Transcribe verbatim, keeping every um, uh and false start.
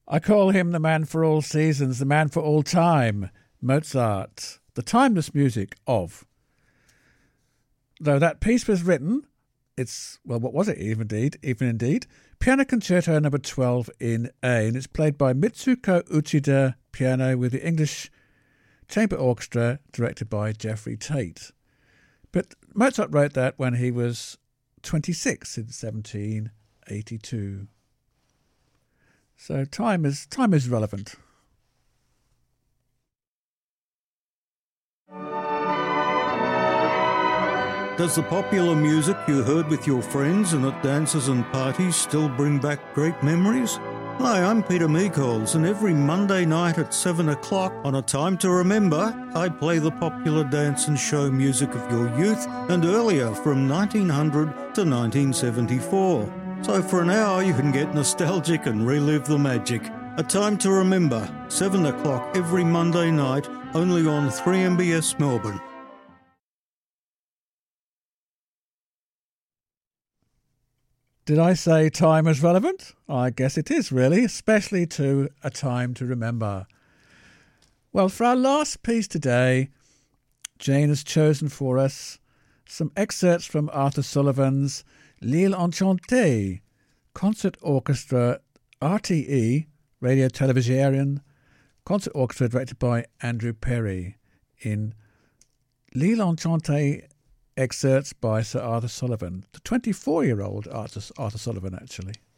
I call him the man for all seasons, the man for all time, Mozart, the timeless music of. Though that piece was written, it's, well, what was it even indeed, even indeed? Piano Concerto number twelve in A, and it's played by Mitsuko Uchida piano with the English Chamber Orchestra directed by Jeffrey Tate. But Mozart wrote that when he was twenty-six in seventeen eighty-two. So time is time is relevant. Does the popular music you heard with your friends and at dances and parties still bring back great memories? Hi, I'm Peter Meekols, and every Monday night at seven o'clock on A Time to Remember, I play the popular dance and show music of your youth and earlier from nineteen hundred to nineteen seventy-four. So for an hour you can get nostalgic and relive the magic. A Time to Remember, seven o'clock every Monday night, only on three M B S Melbourne. Did I say time is relevant? I guess it is, really, especially to A Time to Remember. Well, for our last piece today, Jane has chosen for us some excerpts from Arthur Sullivan's L'Île Enchantée, Concert Orchestra, R T E, Radio Televisión, Concert Orchestra directed by Andrew Perry, in L'Île Enchantée excerpts by Sir Arthur Sullivan, the twenty-four-year-old Arthur, Arthur Sullivan, actually.